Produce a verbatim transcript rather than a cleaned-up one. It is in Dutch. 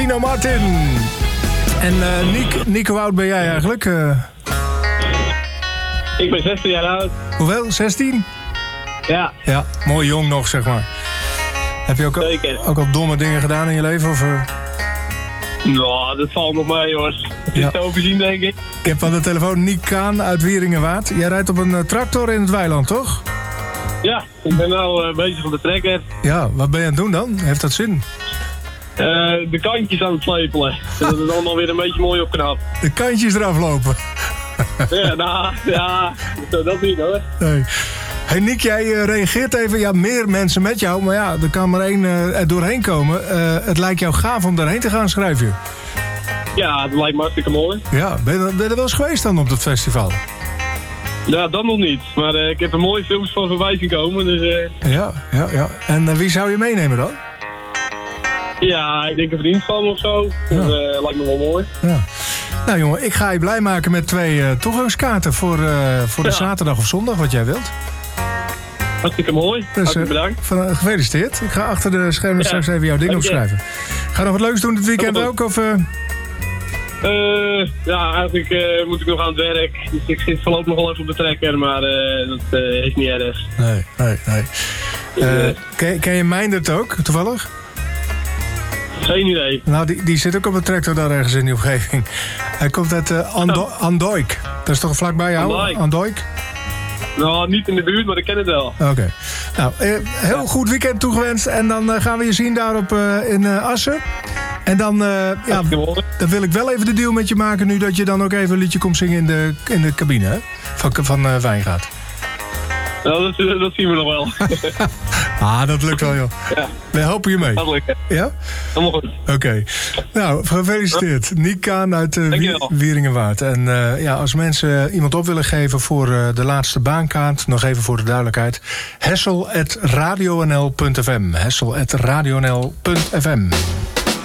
Tino Martin. En uh, Niek, Nico, hoe oud ben jij eigenlijk? Uh... Ik ben zestien jaar oud. Hoeveel? zestien? Ja. Ja, mooi jong nog, zeg maar. Heb je ook al, ook al domme dingen gedaan in je leven? Of, uh... Nou, dat valt nog mee, hoor. Het is ja. te overzien, denk ik. Ik heb aan de telefoon Niek Kaan uit Wieringenwaard. Jij rijdt op een uh, tractor in het weiland, toch? Ja, ik ben nou uh, bezig op de trekker. Ja, wat ben je aan het doen dan? Heeft dat zin? Uh, de kantjes aan het slepelen. Dat het allemaal weer een beetje mooi opknapt. De kantjes eraf lopen. Ja, nou, ja, dat niet, hoor. Nee. Hey Niek, jij uh, reageert even, ja, meer mensen met jou, maar ja, er kan maar één uh, er doorheen komen. Uh, het lijkt jou gaaf om daarheen te gaan, schrijf je. Ja, dat lijkt me hartstikke mooi. Ja, ben je, ben je er wel eens geweest dan op dat festival? Ja, dat nog niet. Maar uh, ik heb er mooie films van voorbij zien komen, dus... Uh... Ja, ja, ja. En uh, wie zou je meenemen dan? Ja, ik denk een vriend van of zo. Ja. Dat uh, lijkt me wel mooi. Ja. Nou jongen, ik ga je blij maken met twee uh, toegangskaarten voor, uh, voor de ja. zaterdag of zondag, wat jij wilt. Hartstikke mooi. Dus, hartstikke bedankt. Van, uh, gefeliciteerd. Ik ga achter de schermen ja. straks even jouw ding opschrijven. Ga je nog wat leuks doen dit weekend ook? Of, uh... Uh, ja, eigenlijk uh, moet ik nog aan het werk. Dus ik zit voorlopig nog wel even op de trekker, maar uh, dat uh, is niet erg. Nee, nee, nee. Uh, uh, ken, ken je Meindert ook, toevallig? Geen idee. Nou, die, die zit ook op een tractor daar ergens in die omgeving. Hij komt uit uh, Ando- oh. Andooik. Dat is toch vlakbij jou? Andooik. Andooik? Nou, niet in de buurt, maar ik ken het wel. Oké. Okay. Nou, uh, heel ja. goed weekend toegewenst. En dan uh, gaan we je zien daar op, uh, in uh, Assen. En dan, uh, ja, dan wil ik wel even de deal met je maken nu dat je dan ook even een liedje komt zingen in de, in de cabine, hè? Van, van uh, Wijngaard. Nou, dat, dat zien we nog wel. Ah, dat lukt wel, joh. Ja. We helpen je mee. Dat lukt, hè. Ja? Helemaal goed. Oké. Okay. Nou, gefeliciteerd. Ja. Niek Kaan uit uh, Wier- Wieringenwaard. En uh, ja, als mensen iemand op willen geven voor uh, de laatste baankaart, nog even voor de duidelijkheid. hessel at radio n l punt f m. hessel at radio n l punt f m.